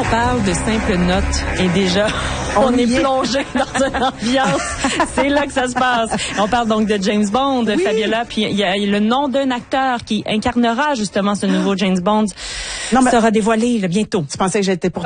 parle de simples notes et déjà, on est plongé dans une ambiance. C'est là que ça se passe. On parle donc de James Bond, Fabiola, puis il y a le nom d'un acteur qui incarnera justement ce nouveau James Bond sera dévoilé bientôt. Tu pensais que j'étais pour